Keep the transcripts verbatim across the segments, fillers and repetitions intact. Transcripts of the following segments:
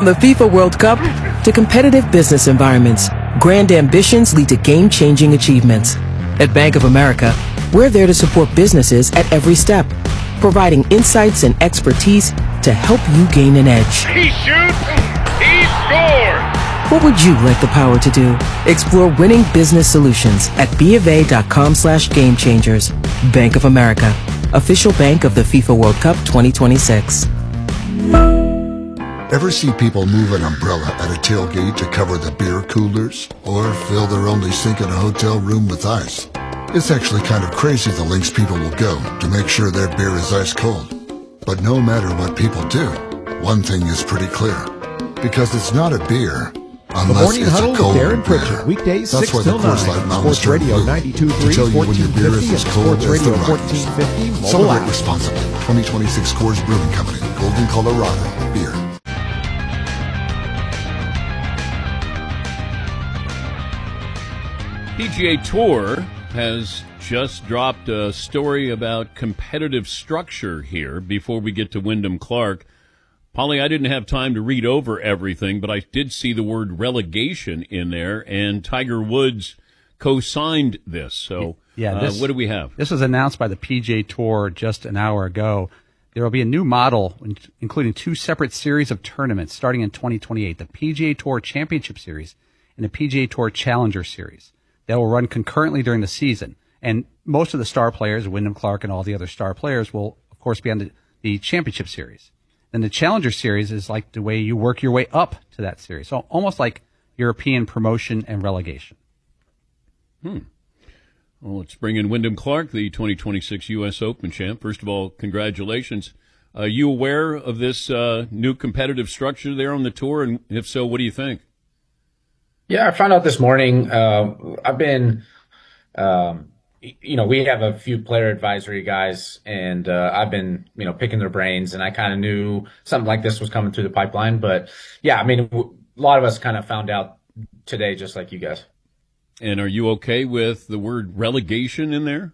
the FIFA World Cup to competitive business environments, grand ambitions lead to game-changing achievements. At Bank of America, we're there to support businesses at every step, providing insights and expertise to help you gain an edge. He shoots, he scores! What would you like the power to do? Explore winning business solutions at bofa.com slash game changers. Bank of America, official bank of the FIFA World Cup twenty twenty-six. Ever see people move an umbrella at a tailgate to cover the beer coolers? Or fill their only sink in a hotel room with ice? It's actually kind of crazy the lengths people will go to make sure their beer is ice cold. But no matter what people do, one thing is pretty clear. Because it's not a beer, unless the Morning it's Huddle a cold with Darren beer. Pritchard, weekdays That's six why the till Coors nine. Light Mountains Sports turn Radio blue, ninety-two to point three, tell you when your beer is fourteen fifty, as and cold Sports as Radio the fourteen Rockies. fifty. Celebrate Mobile. responsibly. twenty twenty-six Coors Brewing Company, Golden, Colorado. Beer. P G A Tour has just dropped a story about competitive structure here before we get to Wyndham Clark. Polly, I didn't have time to read over everything, but I did see the word relegation in there, and Tiger Woods co-signed this. So yeah, this, uh, what do we have? This was announced by the P G A Tour just an hour ago. There will be a new model, including two separate series of tournaments starting in twenty twenty-eight, the P G A Tour Championship Series and the P G A Tour Challenger Series. That will run concurrently during the season. And most of the star players, Wyndham Clark and all the other star players, will, of course, be on the, the Championship Series. Then the Challenger Series is like the way you work your way up to that series. So almost like European promotion and relegation. Hmm. Well, let's bring in Wyndham Clark, the twenty twenty-six U S Open champ. First of all, congratulations. Are you aware of this uh, new competitive structure there on the tour? And if so, what do you think? Yeah, I found out this morning. Uh, I've been, um, you know, we have a few player advisory guys, and uh, I've been, you know, picking their brains, and I kind of knew something like this was coming through the pipeline. But yeah, I mean, a lot of us kind of found out today, just like you guys. And are you okay with the word relegation in there?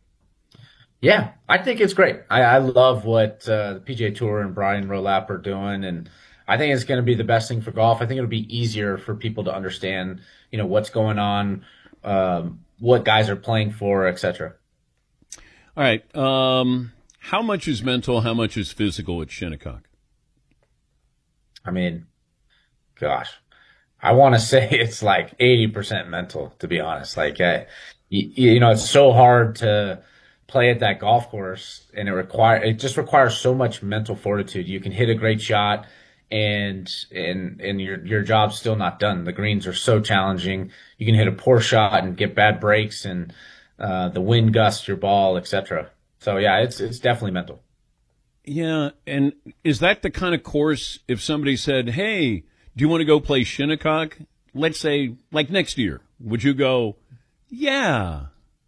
Yeah, I think it's great. I, I love what uh, the P G A Tour and Brian Rolap are doing, and I think it's going to be the best thing for golf. I think it'll be easier for people to understand, you know, what's going on, um, what guys are playing for, et cetera. All right. Um, how much is mental? How much is physical at Shinnecock? I mean, gosh, I want to say it's like eighty percent mental, to be honest. Like, uh, you, you know, it's so hard to play at that golf course, and it require it just requires so much mental fortitude. You can hit a great shot, and and and your your job's still not done. The greens are so challenging. You can hit a poor shot and get bad breaks, and uh, the wind gusts your ball, et cetera. So yeah, it's it's definitely mental. Yeah, and is that the kind of course, if somebody said, hey, do you want to go play Shinnecock? Let's say, like next year, would you go, yeah?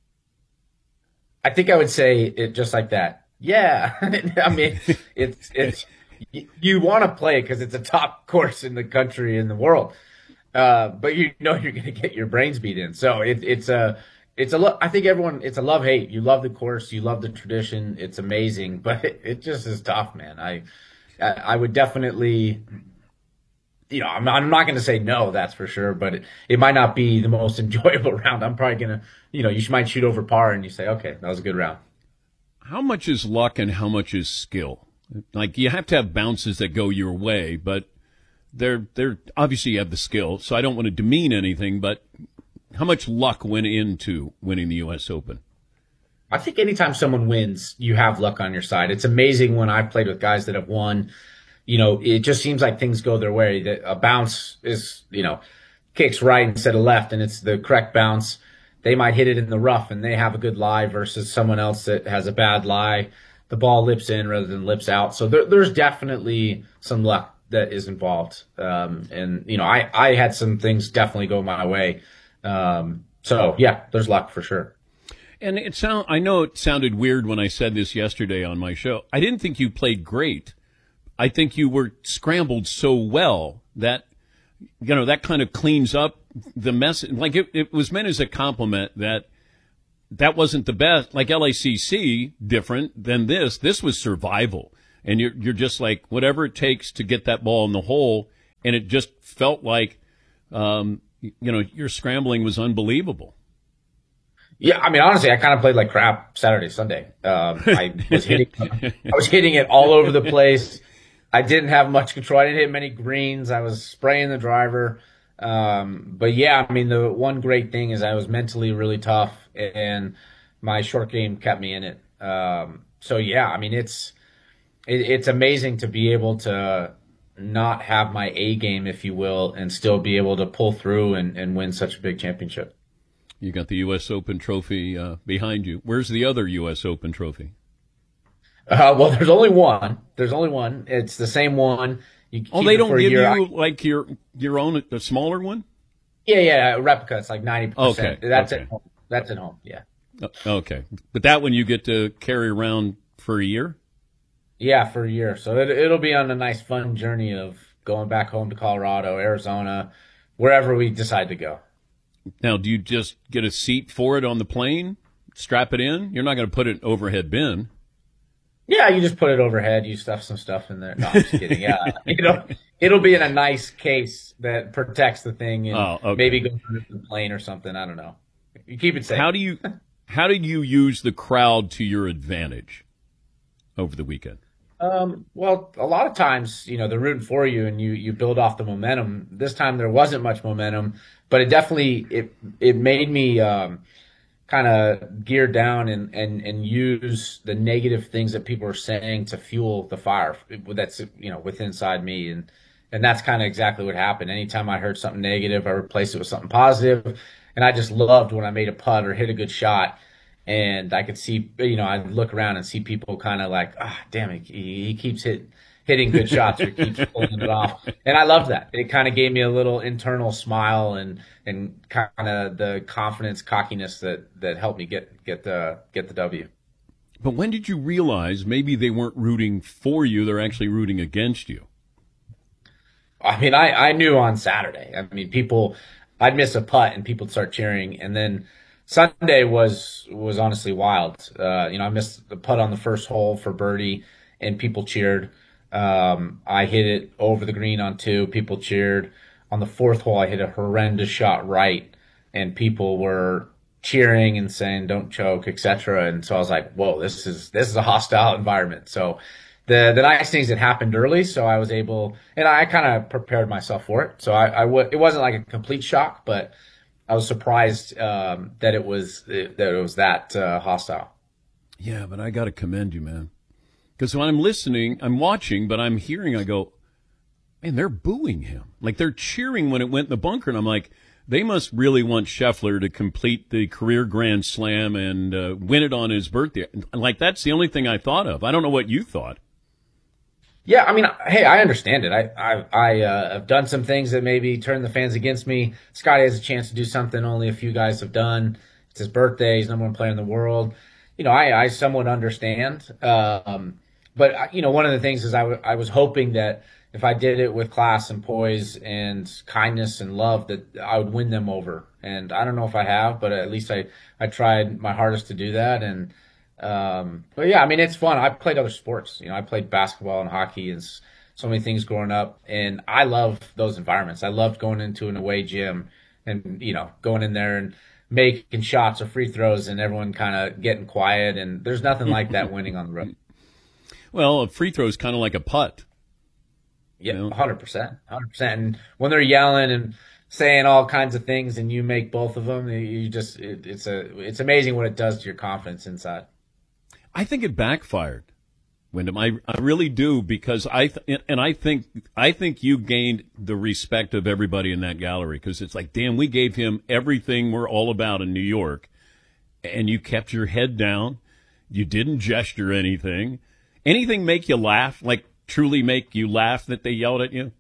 I think I would say it just like that. Yeah. I mean, it's it's you want to play it because it's a top course in the country, in the world. Uh, but you know you're going to get your brains beat in. So it, it's a, it's a, lo- I think everyone, it's a love hate. You love the course, you love the tradition. It's amazing, but it, it just is tough, man. I, I, I would definitely, you know, I'm, I'm not going to say no, that's for sure, but it, it might not be the most enjoyable round. I'm probably going to, you know, you might shoot over par and you say, okay, that was a good round. How much is luck and how much is skill? Like, you have to have bounces that go your way, but they're, they're obviously you have the skill, so I don't want to demean anything, but how much luck went into winning the U S Open? I think anytime someone wins, you have luck on your side. It's amazing when I've played with guys that have won, you know, it just seems like things go their way. That a bounce is, you know, kicks right instead of left, and it's the correct bounce. They might hit it in the rough and they have a good lie versus someone else that has a bad lie. The ball lips in rather than lips out. So there, there's definitely some luck that is involved. Um, and, you know, I, I had some things definitely go my way. Um, so, yeah, there's luck for sure. And it sound, I know it sounded weird when I said this yesterday on my show. I didn't think you played great. I think you were scrambled so well that, you know, that kind of cleans up the mess. Like, it, it was meant as a compliment that that wasn't the best. Like L A C C, different than this. This was survival. And you're, you're just like, whatever it takes to get that ball in the hole. and it just felt like, um, you know, your scrambling was unbelievable. Yeah, I mean, honestly, I kind of played like crap Saturday, Sunday. Um, I was hitting, I was hitting it all over the place. I didn't have much control. I didn't hit many greens. I was spraying the driver. Um, but yeah, I mean, the one great thing is I was mentally really tough, and my short game kept me in it. Um, so yeah, I mean, it's it, it's amazing to be able to not have my A game, if you will, and still be able to pull through and, and win such a big championship. You got the U S Open trophy uh, behind you. Where's the other U S Open trophy? Uh, well, there's only one. There's only one. It's the same one. You keep Oh, they it don't for a give year. you I- like your your own a smaller one? Yeah, yeah, a replica. It's like ninety percent. Okay, That's okay. at home. That's at home. Yeah. Uh, Okay, but that one you get to carry around for a year. Yeah, for a year. So it, it'll be on a nice, fun journey of going back home to Colorado, Arizona, wherever we decide to go. Now, do you just get a seat for it on the plane, strap it in? You're not going to put it in overhead bin. Yeah, you just put it overhead. You stuff some stuff in there. No, I'm just kidding. Yeah, you know, it'll be in a nice case that protects the thing, and Oh, okay. maybe go through the plane or something. I don't know. You keep it safe. How do you how do you use the crowd to your advantage over the weekend? Um, well, a lot of times, you know, they're rooting for you and you, you build off the momentum. This time there wasn't much momentum, but it definitely, it, it made me, um, kind of gear down and, and, and use the negative things that people are saying to fuel the fire that's, you know, within inside me. And, and that's kind of exactly what happened. Anytime I heard something negative, I replaced it with something positive. And I just loved when I made a putt or hit a good shot. And I could see, you know, I'd look around and see people kind of like, ah, damn it, he, he keeps hit, hitting good shots or keeps pulling it off. And I loved that. It kind of gave me a little internal smile and, and kind of the confidence, cockiness that, that helped me get, get the, get the W. But when did you realize maybe they weren't rooting for you, they're actually rooting against you? I mean, I, I knew on Saturday. I mean, people, I'd miss a putt and people'd start cheering. And then Sunday was was honestly wild. Uh, you know, I missed the putt on the first hole for birdie, and people cheered. Um, I hit it over the green on two. People cheered. On the fourth hole, I hit a horrendous shot right, and people were cheering and saying "Don't choke," et cetera. And so I was like, "Whoa, this is this is a hostile environment." So the the nice things that happened early, so I was able, and I kind of prepared myself for it. So I, I w- it wasn't like a complete shock, but I was surprised um, that it was that it was that uh, hostile. Yeah, but I got to commend you, man. Because when I'm listening, I'm watching, but I'm hearing, I go, man, they're booing him. Like they're cheering when it went in the bunker. And I'm like, they must really want Scheffler to complete the career Grand Slam and uh, win it on his birthday. Like that's the only thing I thought of. I don't know what you thought. Yeah, I mean, hey, I understand it. I I, I uh, have done some things that maybe turn the fans against me. Scotty has a chance to do something only a few guys have done. It's his birthday. He's number one player in the world. You know, I, I somewhat understand. Um, but, you know, one of the things is I, w- I was hoping that if I did it with class and poise and kindness and love, that I would win them over. And I don't know if I have, but at least I, I tried my hardest to do that. And Um, but yeah, I mean, it's fun. I played other sports, you know, I played basketball and hockey and s- so many things growing up. And I love those environments. I loved going into an away gym and, you know, going in there and making shots or free throws and everyone kind of getting quiet. And there's nothing like that winning on the road. Well, a free throw is kind of like a putt. Yeah, You know? one hundred percent, one hundred percent. And when they're yelling and saying all kinds of things and you make both of them, you just, it, it's a, it's amazing what it does to your confidence inside. I think it backfired, Wyndham. I, I really do because I th- and I think I think you gained the respect of everybody in that gallery because it's like, damn, we gave him everything we're all about in New York, and you kept your head down. You didn't gesture anything. Anything make you laugh? Like truly make you laugh that they yelled at you?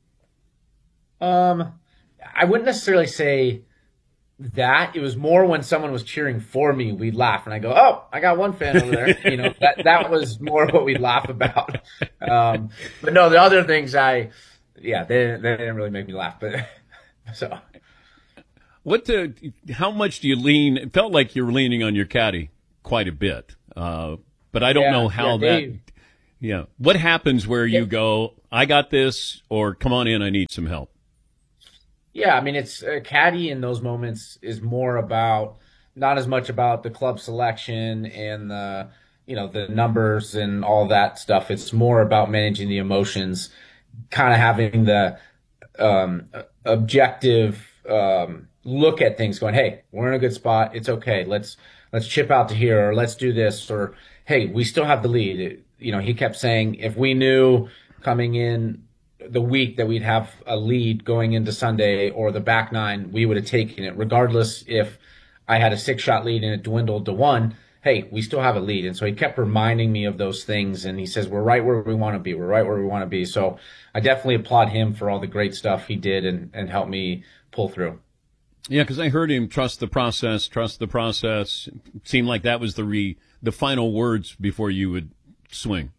Um, I wouldn't necessarily say that. It was more when someone was cheering for me, we'd laugh, and I go, "Oh, I got one fan over there." You know, that that was more what we'd laugh about. Um, but no, the other things, I, yeah, they they didn't really make me laugh. But so, What? The, how much do you lean? It felt like you were leaning on your caddy quite a bit, uh, but I don't Yeah, know how yeah, that. Dave. Yeah. What happens where you go, I got this, or come on in, I need some help? Yeah, I mean, it's uh, caddy in those moments is more about, not as much about the club selection and the, you know, the numbers and all that stuff. It's more about managing the emotions, kind of having the um, objective um, look at things, going, hey, we're in a good spot. It's okay. Let's let's chip out to here, or let's do this, or hey, we still have the lead. It, you know, he kept saying, if we knew coming in the week that we'd have a lead going into Sunday or the back nine, we would have taken it, regardless if I had a six shot lead and it dwindled to one. Hey, we still have a lead. And so he kept reminding me of those things. And he says, we're right where we want to be. We're right where we want to be. So I definitely applaud him for all the great stuff he did and, and helped me pull through. Yeah, because I heard him trust the process, trust the process. It seemed like that was the re, the final words before you would swing.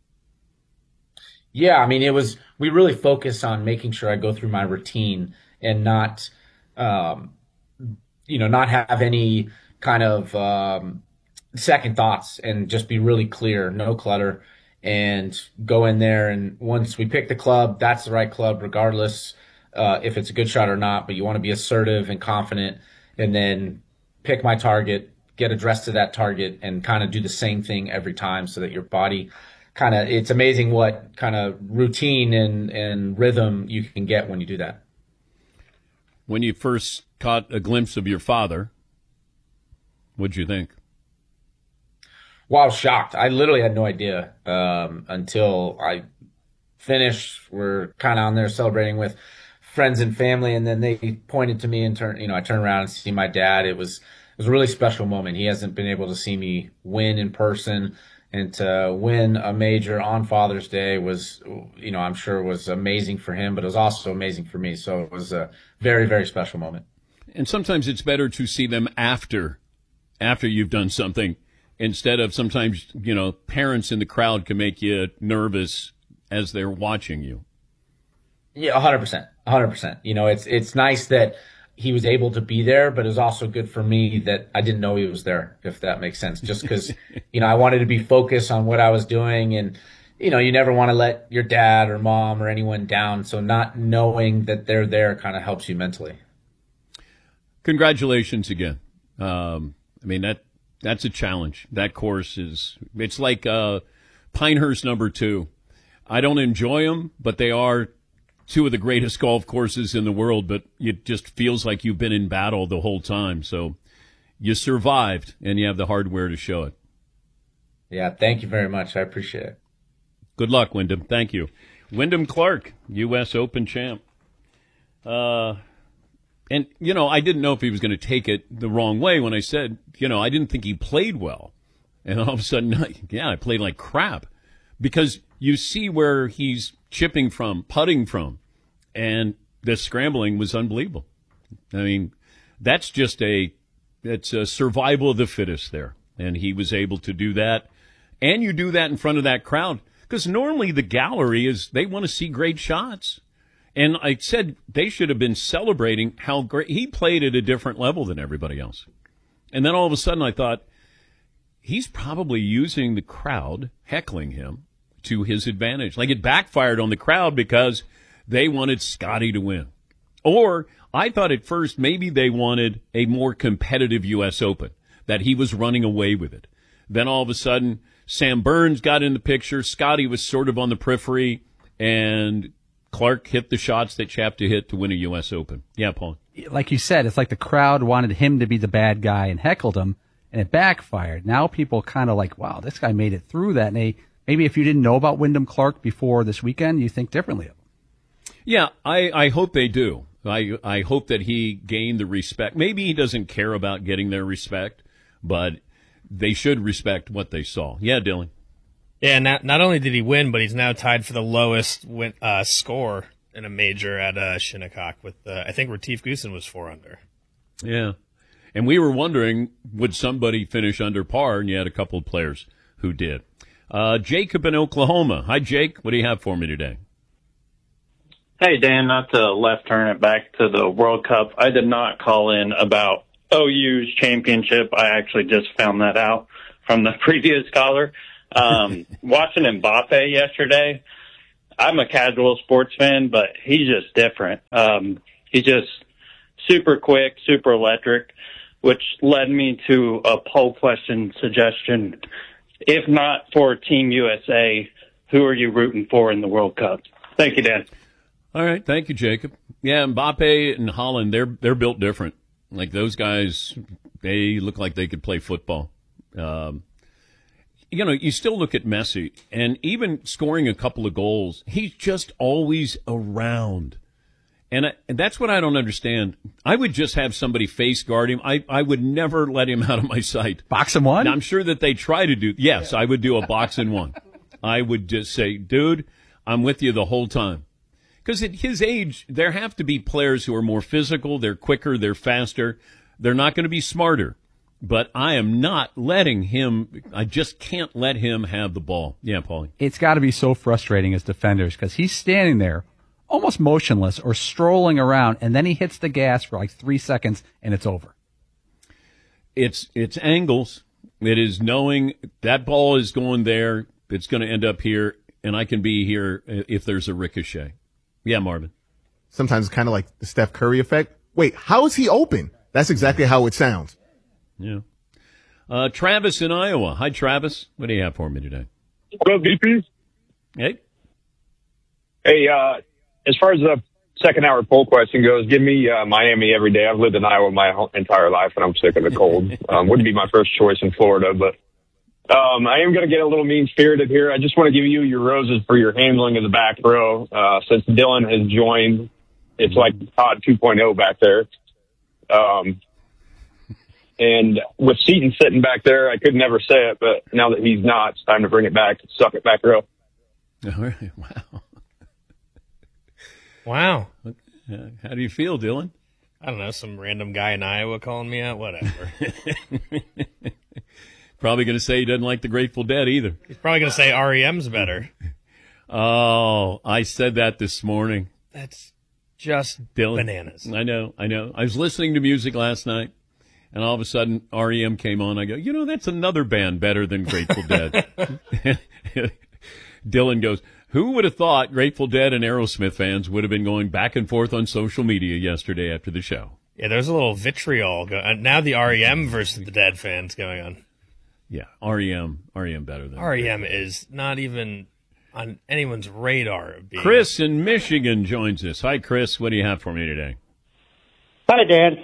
Yeah, I mean, it was, we really focus on making sure I go through my routine and not, um, you know, not have any kind of um, second thoughts, and just be really clear, no clutter, and go in there. And once we pick the club, that's the right club, regardless uh, if it's a good shot or not. But you want to be assertive and confident, and then pick my target, get addressed to that target, and kind of do the same thing every time, so that your body kind of, it's amazing what kind of routine and, and rhythm you can get when you do that. When you first caught a glimpse of your father, what'd you think? Well, I was shocked. I literally had no idea um, until I finished. We're kind of on there celebrating with friends and family, and then they pointed to me and turned, you know, I turned around and see my dad. It was, it was a really special moment. He hasn't been able to see me win in person. And to win a major on Father's Day was, you know, I'm sure was amazing for him, but it was also amazing for me. So it was a very, very special moment. And sometimes it's better to see them after, after you've done something, instead of sometimes, you know, parents in the crowd can make you nervous as they're watching you. Yeah, one hundred percent. one hundred percent. You know, it's it's nice that he was able to be there, but it was also good for me that I didn't know he was there, if that makes sense. Just because, you know, I wanted to be focused on what I was doing, and, you know, you never want to let your dad or mom or anyone down. So not knowing that they're there kind of helps you mentally. Congratulations again. Um, I mean, that that's a challenge. That course is, it's like uh, Pinehurst number two. I don't enjoy them, but they are two of the greatest golf courses in the world, but it just feels like you've been in battle the whole time. So you survived, and you have the hardware to show it. Yeah, thank you very much. I appreciate it. Good luck, Wyndham. Thank you. Wyndham Clark, U S Open champ. Uh, and, you know, I didn't know if he was going to take it the wrong way when I said, you know, I didn't think he played well. And all of a sudden, yeah, I played like crap. Because you see where he's chipping from, putting from, and the scrambling was unbelievable. I mean, that's just a, it's a survival of the fittest there. And he was able to do that. And you do that in front of that crowd. Because normally the gallery is, they want to see great shots. And I said they should have been celebrating how great, he played at a different level than everybody else. And then all of a sudden I thought, he's probably using the crowd heckling him to his advantage. Like, it backfired on the crowd because they wanted Scotty to win. Or I thought at first maybe they wanted a more competitive U S Open, that he was running away with it. Then all of a sudden, Sam Burns got in the picture. Scotty was sort of on the periphery, and Clark hit the shots that you have to hit to win a U S Open. Yeah, Paul. Like you said, it's like the crowd wanted him to be the bad guy and heckled him, and it backfired. Now people kind of like, wow, this guy made it through that. And they, maybe if you didn't know about Wyndham Clark before this weekend, you think differently of him. Yeah, I, I hope they do. I I hope that he gained the respect. Maybe he doesn't care about getting their respect, but they should respect what they saw. Yeah, Dylan. Yeah, not, not only did he win, but he's now tied for the lowest win, uh, score in a major at uh, Shinnecock with, uh, I think Retief Goosen was four under. Yeah. And we were wondering, would somebody finish under par? And you had a couple of players who did. Uh, Jacob in Oklahoma. Hi, Jake. What do you have for me today? Hey, Dan, not to left turn it back to the World Cup. I did not call in about O U's championship. I actually just found that out from the previous caller. Um, watching Mbappe yesterday, I'm a casual sports fan, but he's just different. Um, he's just super quick, super electric, which led me to a poll question suggestion. If not for Team U S A, who are you rooting for in the World Cup? Thank you, Dan. All right. Thank you, Jacob. Yeah, Mbappe and Haaland, they're, they're built different. Like those guys, they look like they could play football. Um, you know, you still look at Messi, and even scoring a couple of goals, he's just always around. And, I, and that's what I don't understand. I would just have somebody face guard him. I, I would never let him out of my sight. Box and one? Now, I'm sure that they try to do. Yes, yeah. I would do a box and one. I would just say, dude, I'm with you the whole time. Because at his age, there have to be players who are more physical, they're quicker, they're faster. They're not going to be smarter. But I am not letting him, I just can't let him have the ball. Yeah, Paulie. It's got to be so frustrating as defenders because he's standing there almost motionless or strolling around, and then he hits the gas for like three seconds, and it's over. It's it's angles. It is knowing that ball is going there, it's going to end up here, and I can be here if there's a ricochet. Yeah, Marvin. Sometimes it's kind of like the Steph Curry effect. Wait, how is he open? That's exactly how it sounds. Yeah. Uh, Travis in Iowa. Hi, Travis. What do you have for me today? Hello, V P. Hey. Hey, uh, as far as the second hour poll question goes, give me uh, Miami every day. I've lived in Iowa my whole entire life, and I'm sick of the cold. Um, wouldn't be my first choice in Florida, but um, I am going to get a little mean-spirited here. I just want to give you your roses for your handling of the back row. Uh, since Dylan has joined, it's like Todd two point oh back there. Um, and with Seton sitting back there, I could never say it, but now that he's not, it's time to bring it back. Suck it back row. All right. Wow. Wow. Uh, how do you feel, Dylan? I don't know. Some random guy in Iowa calling me out. Whatever. Probably going to say he doesn't like the Grateful Dead either. He's probably going to say R E M's better. Oh, I said that this morning. That's just Dylan. Bananas. I know, I know. I was listening to music last night, and all of a sudden R E M came on. I go, you know, that's another band better than Grateful Dead. Dylan goes, who would have thought Grateful Dead and Aerosmith fans would have been going back and forth on social media yesterday after the show? Yeah, there's a little vitriol going on. Now the R E M versus the Dead fans going on. Yeah, R E M. R E M better than R E M is not even on anyone's radar. Of being... Chris in Michigan joins us. Hi, Chris. What do you have for me today? Hi, Dan.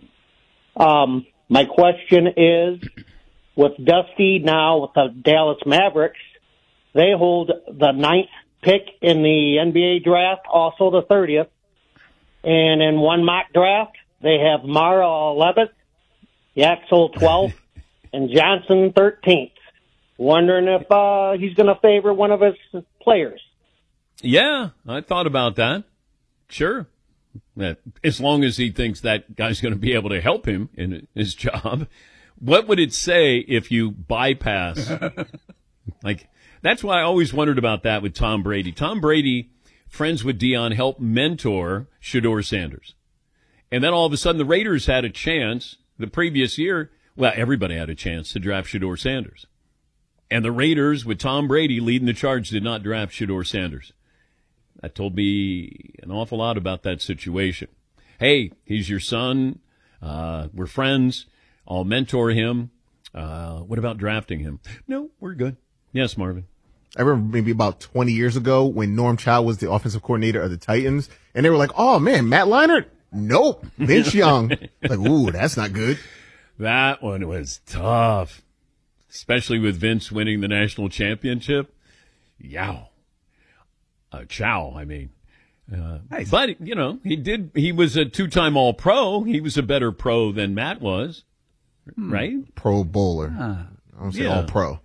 Um, my question is, with Dusty now with the Dallas Mavericks, they hold the ninth pick in the N B A draft, also the thirtieth. And in one mock draft, they have Mara eleventh, Yaxel twelfth, and Johnson thirteenth. Wondering if uh, he's going to favor one of his players. Yeah, I thought about that. Sure. That, as long as he thinks that guy's going to be able to help him in his job. What would it say if you bypass? Like, that's why I always wondered about that with Tom Brady. Tom Brady, friends with Deion, helped mentor Shedeur Sanders. And then all of a sudden the Raiders had a chance the previous year. Well, everybody had a chance to draft Shedeur Sanders. And the Raiders, with Tom Brady leading the charge, did not draft Shedeur Sanders. That told me an awful lot about that situation. Hey, he's your son. Uh, we're friends. I'll mentor him. Uh, what about drafting him? No, we're good. Yes, Marvin. I remember maybe about twenty years ago when Norm Chow was the offensive coordinator of the Titans, and they were like, oh, man, Matt Leinart? Nope. Vince Young. Like, ooh, that's not good. That one was tough, especially with Vince winning the national championship. Yow. Uh, Chow, I mean. Uh, nice. But, you know, he did. He was a two-time All-Pro. He was a better pro than Matt was, hmm. right? Pro bowler. Uh, I don't say yeah. All-Pro.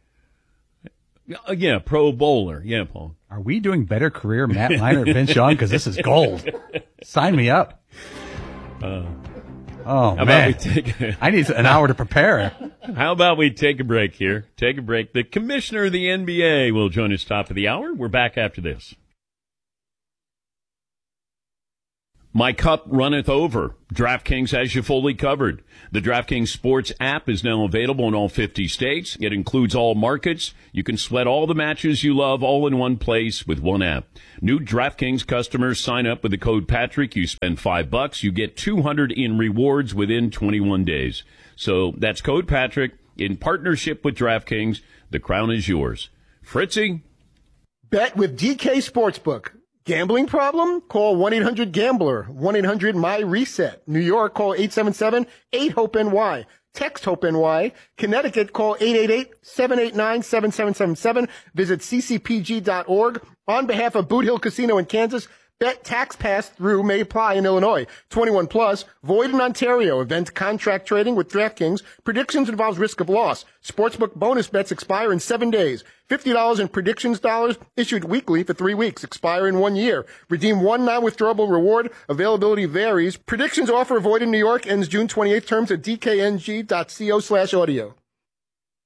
Uh, yeah, Pro Bowler. Yeah, Paul. Are we doing better career Matt Leinart, Vince Young? Because this is gold. Sign me up. Uh, oh, man. Take a, I need an hour to prepare. How about we take a break here? Take a break. The commissioner of the N B A will join us top of the hour. We're back after this. My cup runneth over. DraftKings has you fully covered. The DraftKings Sports app is now available in all fifty states. It includes all markets. You can sweat all the matches you love all in one place with one app. New DraftKings customers sign up with the code Patrick. You spend five bucks. You get two hundred in rewards within twenty-one days. So that's code Patrick in partnership with DraftKings. The crown is yours. Fritzy? Bet with D K Sportsbook. Gambling problem? Call one eight hundred gambler, one eight hundred my reset. New York, call eight seven seven eight hope N Y. Text HOPE-NY. Connecticut, call eight eight eight seven eight nine seven seven seven seven. Visit c c p g dot org. On behalf of Boot Hill Casino in Kansas, bet tax pass-through may apply in Illinois. twenty-one plus, void in Ontario. Event contract trading with DraftKings. Predictions involves risk of loss. Sportsbook bonus bets expire in seven days. fifty dollars in predictions dollars issued weekly for three weeks. Expire in one year. Redeem one non-withdrawable reward. Availability varies. Predictions offer void in New York. Ends June twenty-eighth. Terms at d k n g dot co slash audio.